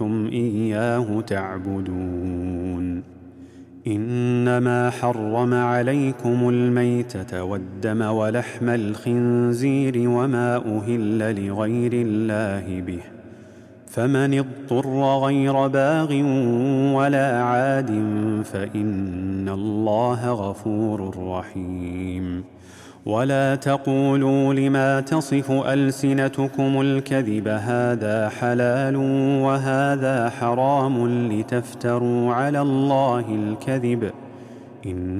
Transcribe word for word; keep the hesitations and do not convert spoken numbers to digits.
كنتم إياه تعبدون. إنما حرم عليكم الميتة والدم ولحم الخنزير وما أهل لغير الله به، فمن اضطر غير باغ ولا عاد فإن الله غفور رحيم. ولا تقولوا لما تصف ألسنتكم الكذب هذا حلال وهذا حرام لتفتروا على الله الكذب، إن